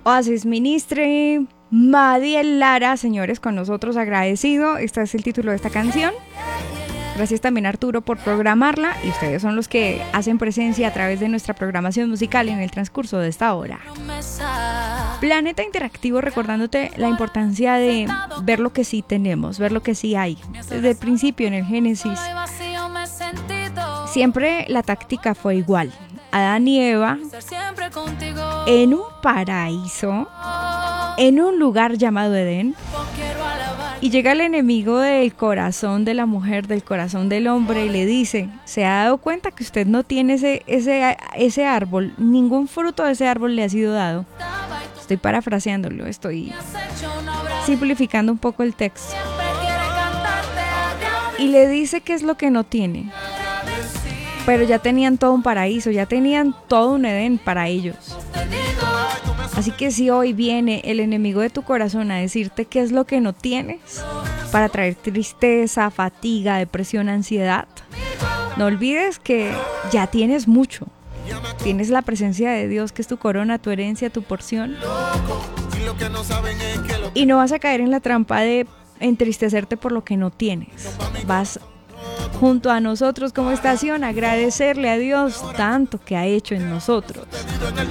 Oasis Ministry, Madiel Lara, señores, con nosotros, agradecido. Este es el título de esta canción. Gracias también a Arturo por programarla, y ustedes son los que hacen presencia a través de nuestra programación musical en el transcurso de esta hora. Planeta Interactivo, recordándote la importancia de ver lo que sí tenemos, ver lo que sí hay. Desde el principio, en el Génesis, siempre la táctica fue igual. Adán y Eva, en un paraíso, en un lugar llamado Edén, y llega el enemigo del corazón de la mujer, del corazón del hombre, y le dice: ¿se ha dado cuenta que usted no tiene ese árbol? Ningún fruto de ese árbol le ha sido dado. Estoy parafraseándolo, estoy simplificando un poco el texto. Y le dice qué es lo que no tiene. Pero ya tenían todo un paraíso, ya tenían todo un Edén para ellos. Así que si hoy viene el enemigo de tu corazón a decirte qué es lo que no tienes, para traer tristeza, fatiga, depresión, ansiedad, no olvides que ya tienes mucho. Tienes la presencia de Dios, que es tu corona, tu herencia, tu porción. Y no vas a caer en la trampa de entristecerte por lo que no tienes. Vas junto a nosotros como estación a agradecerle a Dios tanto que ha hecho en nosotros.